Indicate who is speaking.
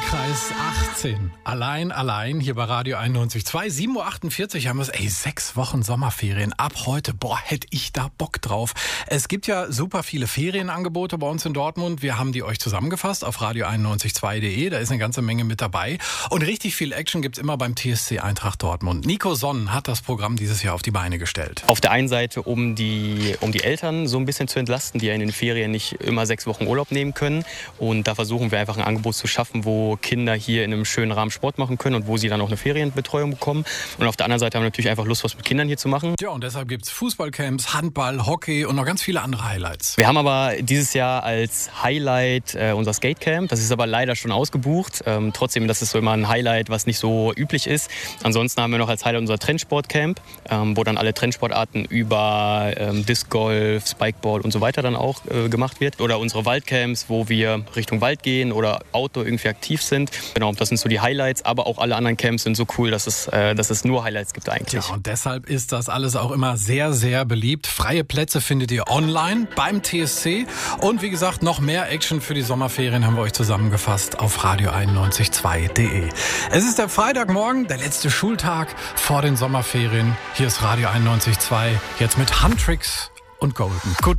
Speaker 1: Kreis 18. Allein hier bei Radio 91.2. 7.48 Uhr haben wir es. 6 Wochen Sommerferien ab heute. Hätte ich da Bock drauf. Es gibt ja super viele Ferienangebote bei uns in Dortmund. Wir haben die euch zusammengefasst auf radio912.de. Da ist eine ganze Menge mit dabei. Und richtig viel Action gibt's immer beim TSC Eintracht Dortmund. Nico Sonnen hat das Programm dieses Jahr auf die Beine gestellt.
Speaker 2: Auf der einen Seite, um die Eltern so ein bisschen zu entlasten, die ja in den Ferien nicht immer 6 Wochen Urlaub nehmen können. Und da versuchen wir einfach ein Angebot zu schaffen, wo Kinder hier in einem schönen Rahmen Sport machen können und wo sie dann auch eine Ferienbetreuung bekommen. Und auf der anderen Seite haben wir natürlich einfach Lust, was mit Kindern hier zu machen.
Speaker 1: Ja, und deshalb gibt's Fußballcamps, Handball, Hockey und noch ganz viele andere Highlights.
Speaker 2: Wir haben aber dieses Jahr als Highlight unser Skatecamp. Das ist aber leider schon ausgebucht. Trotzdem, das ist so immer ein Highlight, was nicht so üblich ist. Ansonsten haben wir noch als Highlight unser Trendsportcamp, wo dann alle Trendsportarten über Disc Golf, Spikeball und so weiter dann auch gemacht wird. Oder unsere Waldcamps, wo wir Richtung Wald gehen oder Outdoor irgendwie aktiv sind. Genau, das sind so die Highlights, aber auch alle anderen Camps sind so cool, dass es nur Highlights gibt eigentlich.
Speaker 1: Ja, und deshalb ist das alles auch immer sehr, sehr beliebt. Freie Plätze findet ihr online beim TSC. Und wie gesagt, noch mehr Action für die Sommerferien haben wir euch zusammengefasst auf radio912.de. Es ist der Freitagmorgen, der letzte Schultag vor den Sommerferien. Hier ist Radio 91.2, jetzt mit Huntrix und Golden. Guten